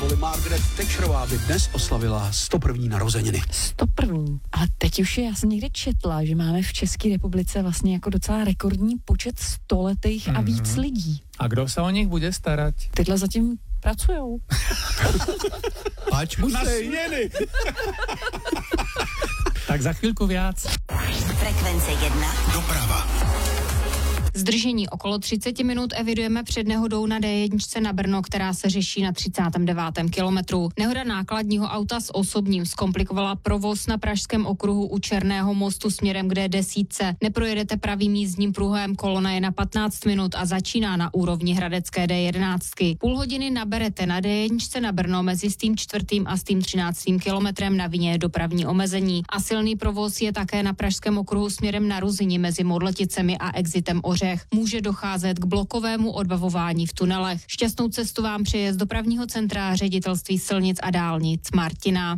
neboli Margaret Thatcherová by dnes oslavila 101. narozeniny. 101. Ale teď už já jsem někde četla, že máme v České republice vlastně jako docela rekordní počet stoletých a víc lidí. A kdo se o nich bude starat? Tyhle zatím pracujou. Ať musí. Tak za chvíľku viac. Frekvence 1. Doprava. Zdržení okolo 30 minut evidujeme před nehodou na D1 na Brno, která se řeší na 39. kilometru. Nehoda nákladního auta s osobním zkomplikovala provoz na Pražském okruhu u Černého mostu směrem k D10. Neprojedete pravým jízdním pruhem, kolona je na 15 minut a začíná na úrovni hradecké D11. Půl hodiny naberete na D1 na Brno mezi s tím 4. a s tím 13. kilometrem na vině dopravní omezení. A silný provoz je také na Pražském okruhu směrem na Ruzyni mezi Modleticemi a exitem Ořech. Může docházet k blokovému odbavování v tunelech. Šťastnou cestu vám přeje z dopravního centra Ředitelství silnic a dálnic Martina.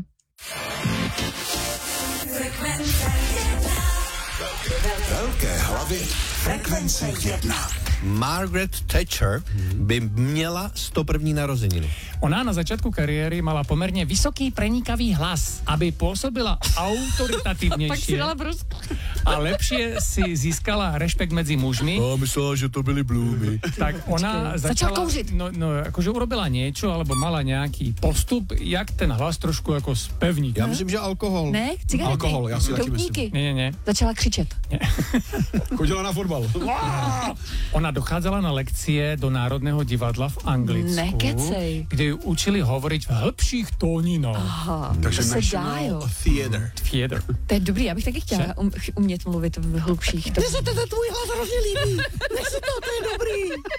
Velké hlavy. Frekvence 1. Margaret Thatcher by měla 101. narozeniny. Ona na začátku kariéry mala pomerne vysoký prenikavý hlas, aby pôsobila autoritatívnejšie. Pak si dala brusku. A lepšie si získala rešpekt medzi mužmi. A myslela, že to byly blúmy. Tak ona Začal začala, kouřit. no, akože urobila niečo, alebo mala nejaký postup, jak ten hlas trošku jako spevniť. Já myslím, že alkohol. Ne, cigarety. Alkohol, já si taky Doutníky. Nie. Začala křičet. Chodila na fotbal. Ona dochádzala na lekcie do Národného divadla v Anglicku, Nekecej. kde ju učili hovoriť v hĺbších tóninách. Aha, Takže to se dá, jo. National Theatre. Theater. To je dobrý, já bych taky chtěla umět mluvit v hlubších. Mně se ten tvůj hlas hrozně líbí. Nech si to je dobrý.